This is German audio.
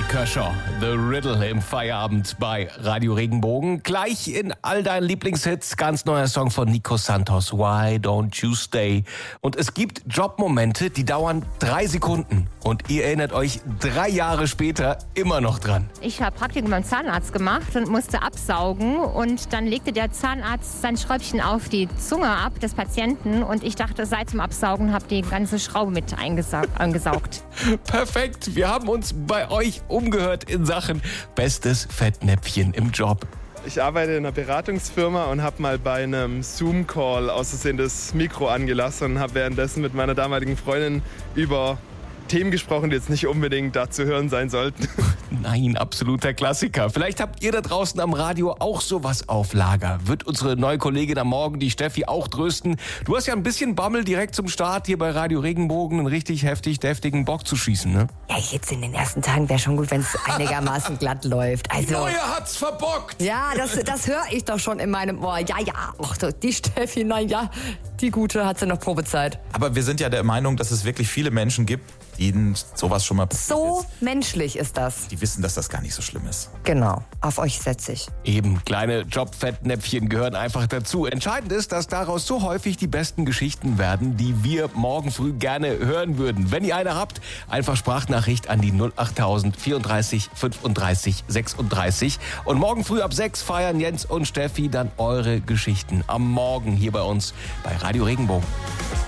Kershaw, The Riddle im Feierabend bei Radio Regenbogen. Gleich in all deinen Lieblingshits, ganz neuer Song von Nico Santos, Why Don't You Stay? Und es gibt Jobmomente, die dauern 3 Sekunden. Und ihr erinnert euch 3 Jahre später immer noch dran. Ich habe Praktikum beim Zahnarzt gemacht und musste absaugen. Und dann legte der Zahnarzt sein Schräubchen auf die Zunge ab des Patienten. Und ich dachte, sei zum Absaugen, habe die ganze Schraube mit angesaugt. Perfekt, wir haben uns bei euch umgehört in Sachen bestes Fettnäpfchen im Job. Ich arbeite in einer Beratungsfirma und habe mal bei einem Zoom-Call aus Versehen das Mikro angelassen und habe währenddessen mit meiner damaligen Freundin über Themen gesprochen, die jetzt nicht unbedingt da zu hören sein sollten. Nein, absoluter Klassiker. Vielleicht habt ihr da draußen am Radio auch sowas auf Lager. Wird unsere neue Kollegin am Morgen, die Steffi, auch trösten. Du hast ja ein bisschen Bammel direkt zum Start hier bei Radio Regenbogen, einen richtig heftig deftigen Bock zu schießen, ne? Ja, jetzt in den ersten Tagen wäre schon gut, wenn es einigermaßen glatt läuft. Die Neue hat's verbockt! Ja, das höre ich doch schon in meinem Ohr. Ja, ach, die Steffi, na ja, die Gute hat sie noch Probezeit. Aber wir sind ja der Meinung, dass es wirklich viele Menschen gibt, denen sowas schon mal passiert So ist. menschlich ist das. Die wissen, dass das gar nicht so schlimm ist. Genau, auf euch setze ich. Eben, kleine Jobfettnäpfchen gehören einfach dazu. Entscheidend ist, dass daraus so häufig die besten Geschichten werden, die wir morgen früh gerne hören würden. Wenn ihr eine habt, einfach Sprachnachricht an die 08000 34 35 36. Und morgen früh ab 6 feiern Jens und Steffi dann eure Geschichten am Morgen hier bei uns bei Radio Regenbogen.